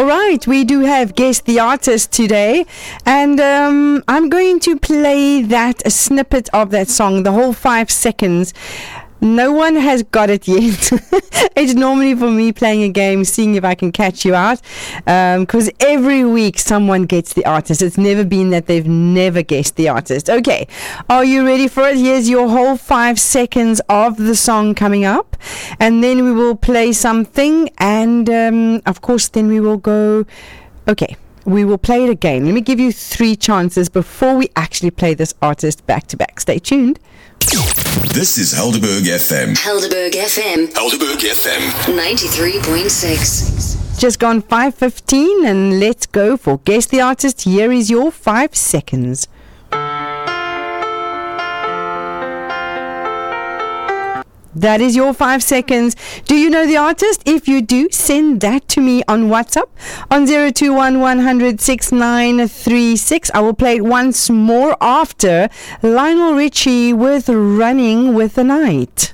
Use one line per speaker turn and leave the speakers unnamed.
right, we do have Guess the Artist today, and I'm going to play a snippet of that song, the whole 5 seconds. No one has got it yet. It's normally for me playing a game, seeing if I can catch you out, because every week someone gets the artist. It's never been that they've never guessed the artist. Okay, are you ready for it? Here's your whole 5 seconds of the song coming up, and then we will play something, and of course then we will go. Okay, we will play it again. Let me give you 3 chances before we actually play this artist back to back. Stay tuned.
This is Helderberg FM.
Helderberg FM.
Helderberg FM.
93.6.
Just gone 5:15, and let's go for Guess the Artist. Here is your 5 seconds. That is your 5 seconds. Do you know the artist? If you do, send that to me on WhatsApp on 021 100 6936. I will play it once more after Lionel Richie with Running with the Night.